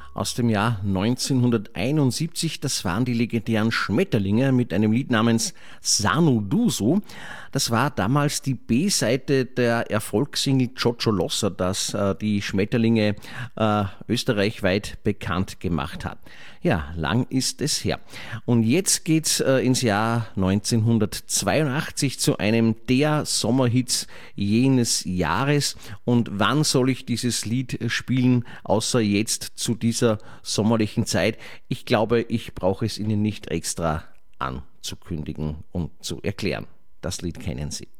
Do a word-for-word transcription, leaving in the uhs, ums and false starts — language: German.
aus dem Jahr neunzehnhunderteinundsiebzig. Das waren die legendären Schmetterlinge mit einem Lied namens Sanu Duso. Das war damals die B-Seite der Erfolgssingle Cocciolossa, das äh, die Schmetterlinge äh, österreichweit bekannt gemacht hat. Ja, lang ist es her. Und jetzt geht's äh, ins Jahr neunzehnhundertzweiundachtzig zu einem der Sommerhits jenes Jahres. Und wann soll ich dieses Lied spielen, außer jetzt zu dieser sommerlichen Zeit? Ich glaube, ich brauche es Ihnen nicht extra anzukündigen und zu erklären. Das Lied kennen Sie.